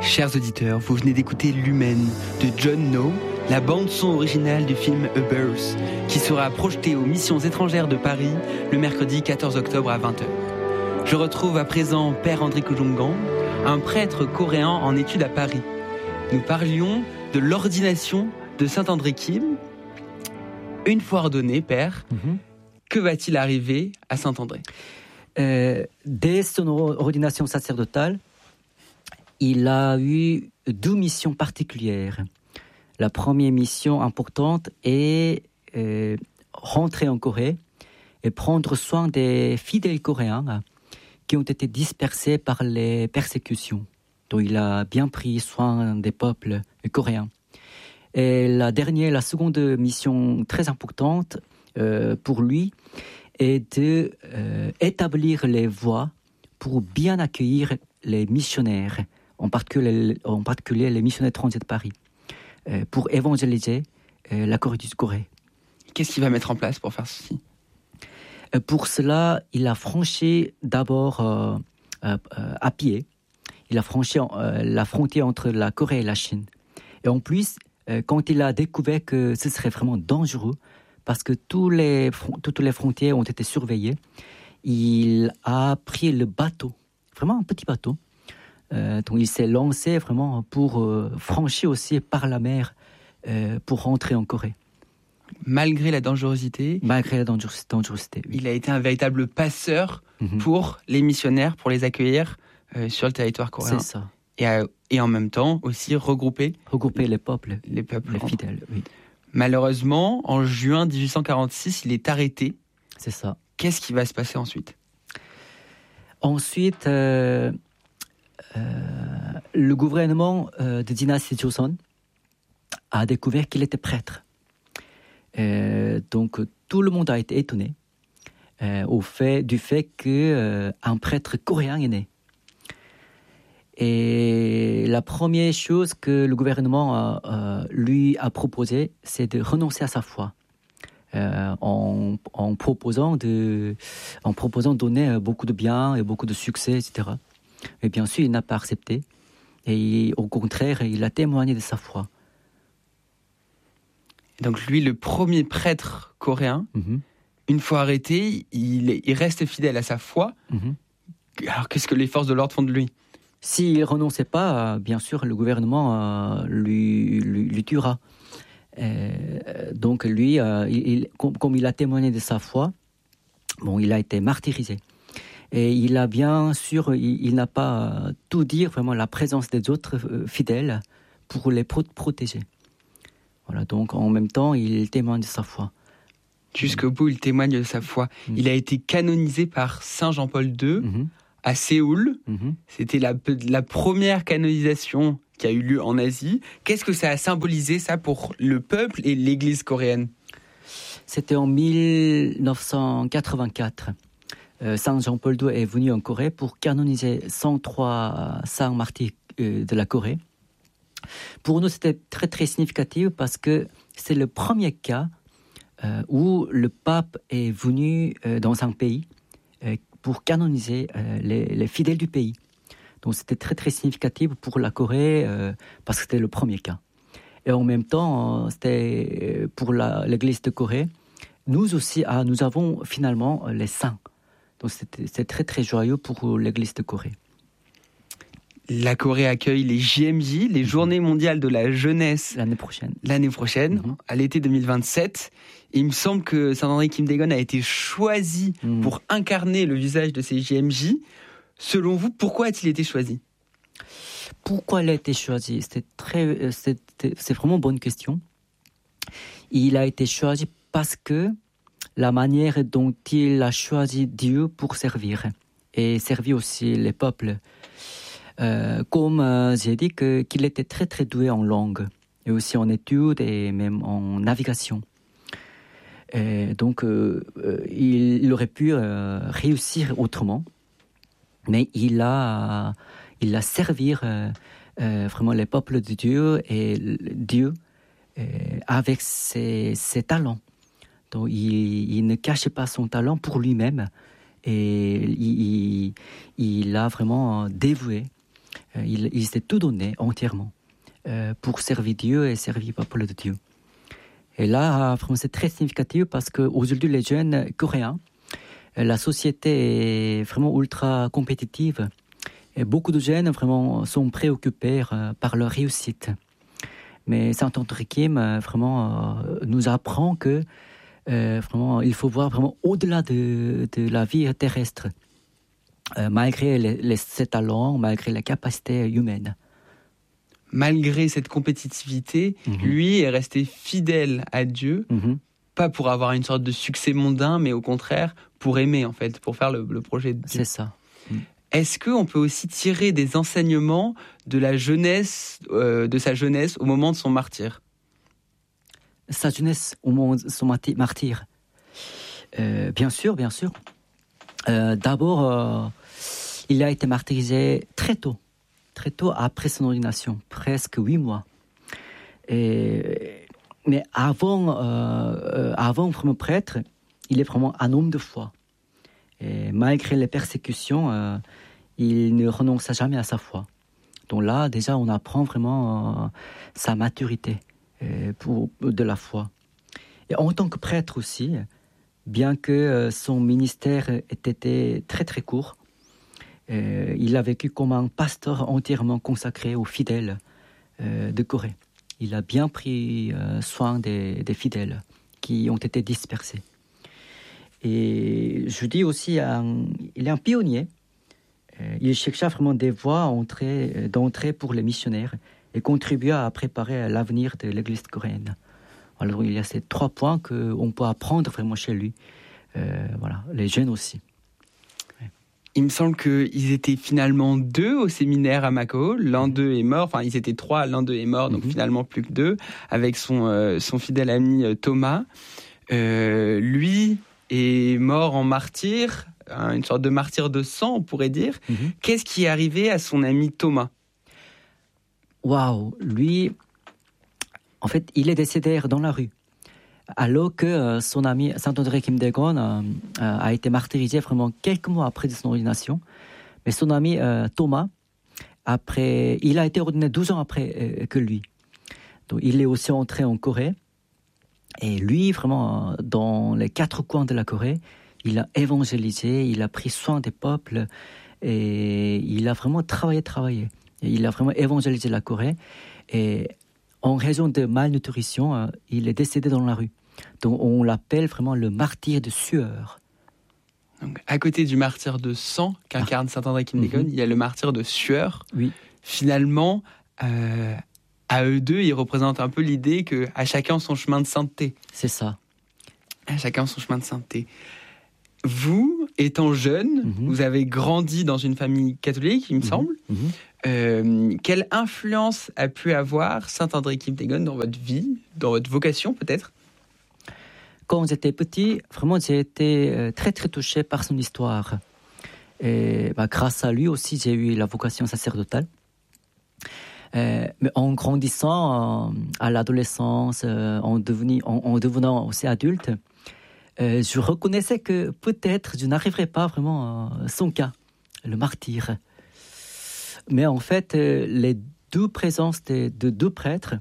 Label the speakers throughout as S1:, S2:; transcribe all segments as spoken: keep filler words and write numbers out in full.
S1: Chers auditeurs, vous venez d'écouter Lumen de John No, la bande-son originale du film A Birth, qui sera projeté aux missions étrangères de Paris le mercredi quatorze octobre à vingt heures. Je retrouve à présent Père André Kojongan, un prêtre coréen en études à Paris. Nous parlions de l'ordination de Saint André Kim. Une fois ordonné, Père, mm-hmm. que va-t-il arriver à Saint André ?
S2: euh, Dès son ordination sacerdotale, il a eu deux missions particulières. La première mission importante est euh, rentrer en Corée et prendre soin des fidèles coréens qui ont été dispersés par les persécutions. Donc il a bien pris soin des peuples coréens. Et la dernière, la seconde mission très importante euh, pour lui est de euh, établir les voies pour bien accueillir les missionnaires, en particulier, en particulier les missionnaires étrangers de Paris, euh, pour évangéliser euh, la Corée du Corée.
S1: Qu'est-ce qu'il va mettre en place pour faire ceci ?
S2: euh, Pour cela, il a franchi d'abord euh, euh, à pied, il a franchi euh, la frontière entre la Corée et la Chine. Et en plus, euh, quand il a découvert que ce serait vraiment dangereux, parce que tous les, toutes les frontières ont été surveillées, il a pris le bateau, vraiment un petit bateau. Euh, donc il s'est lancé vraiment pour euh, franchir aussi par la mer euh, pour rentrer en Corée.
S1: Malgré la dangerosité,
S2: Malgré la dangerosité, dangerosité oui.
S1: Il a été un véritable passeur
S2: mm-hmm.
S1: pour les missionnaires, pour les accueillir euh, sur le territoire coréen.
S2: C'est ça.
S1: Et, à, et en même temps aussi regrouper,
S2: regrouper les peuples,
S1: les peuples
S2: les fidèles. Oui.
S1: Malheureusement, en juin dix-huit cent quarante-six, il est arrêté.
S2: C'est ça.
S1: Qu'est-ce qui va se passer ensuite ?
S2: Ensuite, euh, euh, le gouvernement euh, de dynastie Joseon a découvert qu'il était prêtre. Euh, donc, tout le monde a été étonné euh, au fait, du fait qu'un euh, prêtre coréen est né. Et la première chose que le gouvernement a, euh, lui a proposé, c'est de renoncer à sa foi. Euh, en, en, proposant de, en proposant de donner beaucoup de biens et beaucoup de succès, et cetera. Mais bien sûr, il n'a pas accepté. Et au contraire, il a témoigné de sa foi.
S1: Donc lui, le premier prêtre coréen,
S2: mm-hmm.
S1: une fois arrêté, il, il reste fidèle à sa foi.
S2: Mm-hmm.
S1: Alors qu'est-ce que les forces de l'ordre font de lui ?
S2: S'il ne renonçait pas, bien sûr, le gouvernement euh, lui, lui, lui tuera. Euh, donc lui, euh, il, il, comme, comme il a témoigné de sa foi, bon, il a été martyrisé. Et il a bien sûr, il, il n'a pas tout dit, vraiment la présence des autres euh, fidèles pour les pro- protéger. Voilà, donc en même temps, il témoigne de sa foi.
S1: Jusqu'au bout, il témoigne de sa foi. Mm-hmm. Il a été canonisé par Saint Jean-Paul deux mm-hmm. à Séoul. Mm-hmm. C'était la, la première canonisation qui a eu lieu en Asie. Qu'est-ce que ça a symbolisé, ça, pour le peuple et l'Église coréenne ?
S2: C'était en dix-neuf cent quatre-vingt-quatre. Euh, Saint Jean-Paul deux est venu en Corée pour canoniser cent trois saints martyrs euh, de la Corée. Pour nous, c'était très, très significatif parce que c'est le premier cas euh, où le pape est venu euh, dans un pays euh, pour canoniser euh, les, les fidèles du pays. Donc c'était très très significatif pour la Corée euh, parce que c'était le premier cas. Et en même temps, euh, c'était pour la, l'Église de Corée. Nous aussi, ah, nous avons finalement les saints. Donc c'était, c'est très très joyeux pour l'Église de Corée.
S1: La Corée accueille les J M J, les Journées mondiales de la jeunesse,
S2: l'année prochaine.
S1: L'année prochaine, mm-hmm. à l'été deux mille vingt-sept. Et il me semble que Saint André Kim Daegon a été choisi mm. pour incarner le visage de ces J M J. Selon vous, pourquoi a-t-il été choisi ?
S2: Pourquoi il a été choisi ? C'était très, c'était, c'est vraiment une bonne question. Il a été choisi parce que la manière dont il a choisi Dieu pour servir et servir aussi les peuples. Euh, comme euh, j'ai dit que, qu'il était très très doué en langue et aussi en études et même en navigation. Et donc euh, il, il aurait pu euh, réussir autrement, mais il a il a servi euh, euh, vraiment les peuples de Dieu et Dieu euh, avec ses, ses talents. Donc il, il ne cachait pas son talent pour lui-même et il, il, il a vraiment dévoué Euh, il, il s'est tout donné entièrement euh, pour servir Dieu et servir le peuple de Dieu. Et là, vraiment, c'est très significatif parce qu'aujourd'hui, les jeunes coréens, la société est vraiment ultra compétitive. Et beaucoup de jeunes vraiment sont préoccupés euh, par leur réussite. Mais Saint-André Kim euh, vraiment euh, nous apprend que euh, vraiment il faut voir vraiment au-delà de, de la vie terrestre, euh, malgré les, les, ses talents, malgré les capacités humaines.
S1: Malgré cette compétitivité, mmh. lui est resté fidèle à Dieu, mmh. pas pour avoir une sorte de succès mondain, mais au contraire pour aimer en fait, pour faire le, le projet de Dieu.
S2: C'est ça. Mmh.
S1: Est-ce qu'on peut aussi tirer des enseignements de la jeunesse, euh, de sa jeunesse au moment de son martyre ?
S2: Sa jeunesse au moment de son martyre, euh, bien sûr, bien sûr. Euh, d'abord, euh, il a été martyrisé très tôt. Très tôt après son ordination, presque huit mois. Et, mais avant, euh, avant vraiment prêtre, il est vraiment un homme de foi. Et malgré les persécutions, euh, il ne renonça jamais à sa foi. Donc là, déjà, on apprend vraiment euh, sa maturité euh, pour, de la foi. Et en tant que prêtre aussi, bien que euh, son ministère ait été très très court, Euh, il a vécu comme un pasteur entièrement consacré aux fidèles euh, de Corée. Il a bien pris euh, soin des, des fidèles qui ont été dispersés. Et je dis aussi, un, il est un pionnier. Euh, il chercha vraiment des voies entrée, d'entrée pour les missionnaires et contribua à préparer l'avenir de l'Église coréenne. Alors il y a ces trois points qu'on peut apprendre vraiment chez lui. Euh, voilà, les jeunes aussi.
S1: Il me semble qu'ils étaient finalement deux au séminaire à Macao. L'un d'eux est mort. Enfin, ils étaient trois. L'un d'eux est mort, donc mm-hmm. finalement plus que deux, avec son, euh, son fidèle ami euh, Thomas. Euh, lui est mort en martyr, hein, une sorte de martyr de sang, on pourrait dire. Mm-hmm. Qu'est-ce qui est arrivé à son ami Thomas ?
S2: Waouh, lui, en fait, il est décédé dans la rue. Alors que euh, son ami Saint-André Kim Dae-gon euh, euh, a été martyrisé vraiment quelques mois après de son ordination. Mais son ami euh, Thomas, après, il a été ordonné douze ans après euh, que lui. Donc il est aussi entré en Corée. Et lui, vraiment, dans les quatre coins de la Corée, il a évangélisé, il a pris soin des peuples et il a vraiment travaillé, travaillé. Et il a vraiment évangélisé la Corée. Et en raison de malnutrition, euh, il est décédé dans la rue. Donc on l'appelle vraiment le martyr de sueur.
S1: Donc, à côté du martyr de sang qu'incarne ah. Saint-André Kim Dae-gon, mm-hmm. il y a le martyr de sueur.
S2: Oui.
S1: Finalement, euh, à eux deux, ils représentent un peu l'idée qu'à chacun son chemin de sainteté.
S2: C'est ça.
S1: À chacun son chemin de sainteté. Vous, étant jeune, mm-hmm. vous avez grandi dans une famille catholique, il me mm-hmm. semble. Mm-hmm. Euh, quelle influence a pu avoir Saint-André Kim Dae-gon dans votre vie, dans votre vocation peut-être ?
S2: Quand j'étais petit, vraiment j'ai été très très touché par son histoire. Et bah, grâce à lui aussi, j'ai eu la vocation sacerdotale. Euh, mais en grandissant euh, à l'adolescence, euh, en, devenu, en, en devenant aussi adulte, euh, je reconnaissais que peut-être je n'arriverais pas vraiment à son cas, le martyr. Mais en fait, euh, les deux présences de, de deux prêtres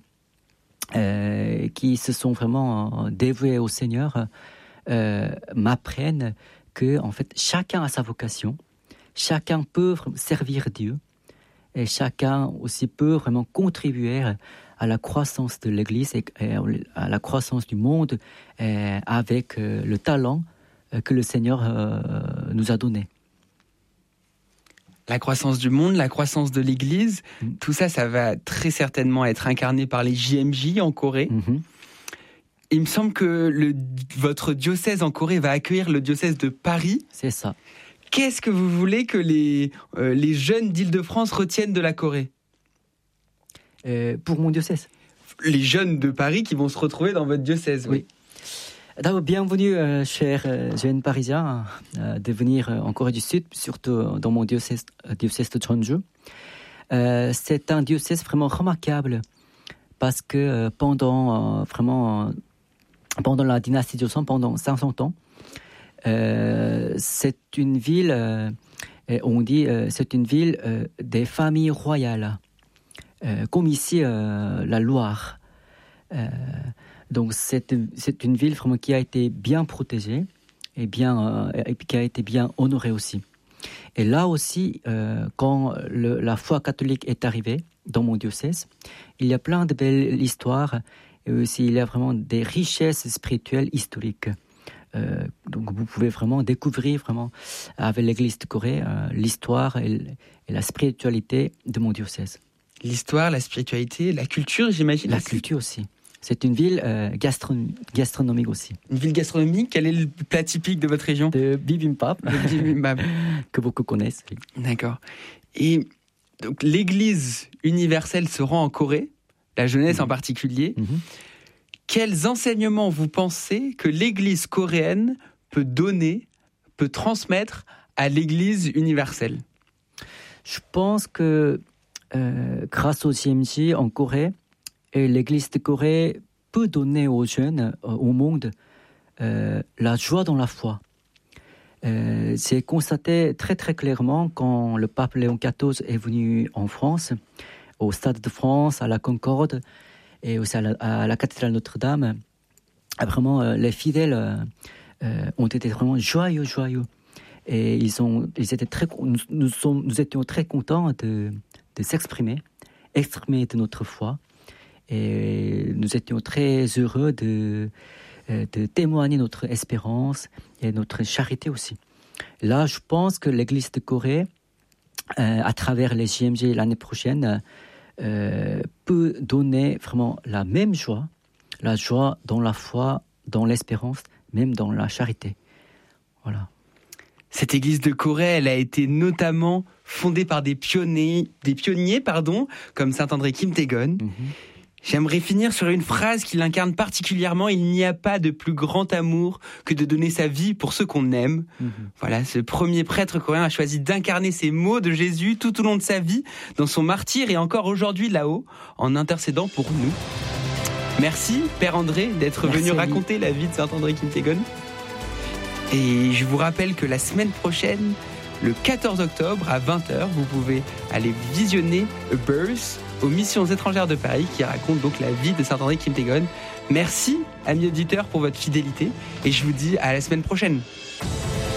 S2: euh, qui se sont vraiment dévoués au Seigneur euh, m'apprennent que en fait, chacun a sa vocation, chacun peut servir Dieu et chacun aussi peut vraiment contribuer à la croissance de l'Église et à la croissance du monde euh, avec euh, le talent que le Seigneur euh, nous a donné.
S1: La croissance du monde, la croissance de l'Église, mmh. tout ça, ça va très certainement être incarné par les J M J en Corée. Mmh. Il me semble que le, votre diocèse en Corée va accueillir le diocèse de Paris.
S2: C'est ça.
S1: Qu'est-ce que vous voulez que les, euh, les jeunes d'Île-de-France retiennent de la Corée ?
S2: euh, Pour mon diocèse ?
S1: Les jeunes de Paris qui vont se retrouver dans votre diocèse, oui. oui.
S2: D'abord, bienvenue, euh, chers euh, jeunes parisiens, euh, de venir en Corée du Sud, surtout dans mon diocèse, euh, diocèse de Jeonju. Euh, c'est un diocèse vraiment remarquable parce que euh, pendant, euh, vraiment, euh, pendant la dynastie Joseon, pendant cinq cents ans, euh, c'est une ville euh, Et on dit euh, c'est une ville euh, des familles royales, euh, comme ici euh, la Loire. Euh, donc c'est, c'est une ville vraiment qui a été bien protégée et, bien, euh, et qui a été bien honorée aussi. Et là aussi, euh, quand le, la foi catholique est arrivée dans mon diocèse, il y a plein de belles histoires et aussi il y a vraiment des richesses spirituelles historiques. Euh, donc vous pouvez vraiment découvrir vraiment avec l'Église de Corée euh, l'histoire et, et la spiritualité de mon diocèse.
S1: L'histoire, la spiritualité, la culture, j'imagine.
S2: La culture aussi. C'est une ville euh, gastron- gastronomique aussi.
S1: Une ville gastronomique. Quel est le plat typique de votre région ?
S2: De bibimbap,
S1: Le bibimbap.
S2: que beaucoup connaissent. Oui.
S1: D'accord. Et donc l'Église universelle se rend en Corée, la jeunesse mmh. en particulier. Mmh. Quels enseignements vous pensez que l'Église coréenne peut donner, peut transmettre à l'Église universelle ?
S2: Je pense que euh, grâce au J M J en Corée, et l'Église de Corée peut donner aux jeunes, euh, au monde, euh, la joie dans la foi. Euh, c'est constaté très très clairement quand le pape Léon quatorze est venu en France, au Stade de France, à la Concorde, et aussi à la, à la cathédrale Notre-Dame. Vraiment, euh, les fidèles euh, ont été vraiment joyeux, joyeux. Et ils, ont, ils étaient très, nous, nous, sommes, nous étions très contents de, de s'exprimer, exprimer de notre foi. Et nous étions très heureux de, de témoigner notre espérance et notre charité aussi. Là, je pense que l'Église de Corée, euh, à travers les J M J l'année prochaine, Euh, peut donner vraiment la même joie, la joie dans la foi, dans l'espérance, même dans la charité. Voilà.
S1: Cette église de Corée, elle a été notamment fondée par des pionniers, des pionniers pardon, comme saint André Kim Tae-gon. Mm-hmm. J'aimerais finir sur une phrase qui l'incarne particulièrement. Il n'y a pas de plus grand amour que de donner sa vie pour ceux qu'on aime. Mmh. Voilà, ce premier prêtre coréen a choisi d'incarner ces mots de Jésus tout au long de sa vie, dans son martyre et encore aujourd'hui là-haut, en intercédant pour nous. Merci, Père André, d'être Merci venu raconter la vie de saint André Kim Tae-gon. Et je vous rappelle que la semaine prochaine, le quatorze octobre à vingt heures, vous pouvez aller visionner A Birth aux Missions étrangères de Paris qui raconte donc la vie de saint André Kim Tae-gon. Merci, amis auditeurs, pour votre fidélité et je vous dis à la semaine prochaine.